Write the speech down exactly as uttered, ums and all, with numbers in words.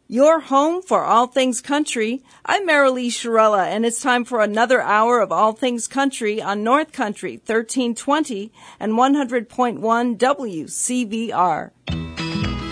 Your home for all things country. I'm Marilee Shirella, and it's time for another hour of All Things Country on North Country, thirteen twenty and one hundred point one W C V R.